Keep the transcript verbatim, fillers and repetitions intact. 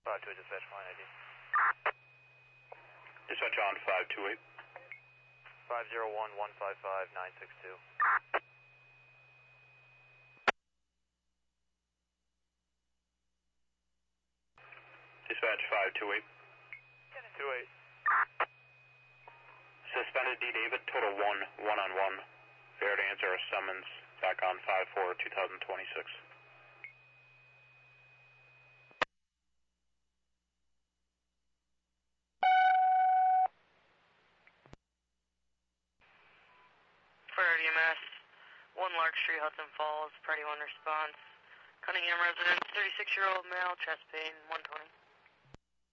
five two eight, dispatch, line I D. Dispatch on five two eight. five zero one, one five five, nine six two. Dispatch five two eight. two eight. Suspended D. David, total one, one on one. Fair to answer a summons back on five four, two thousand twenty-six. Priority M S, one Lark Street, Hudson Falls, Priority one response. Cunningham residence, thirty-six-year-old male, chest pain, one twenty.